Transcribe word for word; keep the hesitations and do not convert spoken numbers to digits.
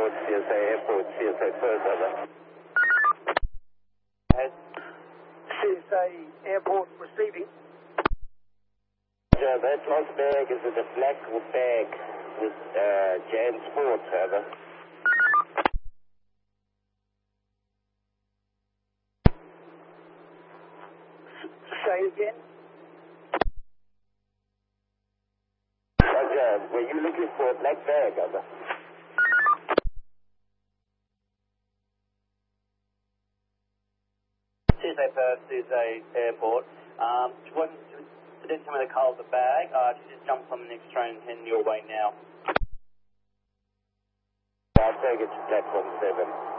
Airport, C S A Airport, C S A Perth, over. C S A Airport receiving. Roger, that last bag is in a black bag with uh, Jan Sports, over. Say again. Roger, were you looking for a black bag, over? C S A Perth, C S A Airport. Um, she wasn't, she didn't tell me the colour of the bag. Uh, she just jumped on the next train heading your way now. I'll take it to platform seven.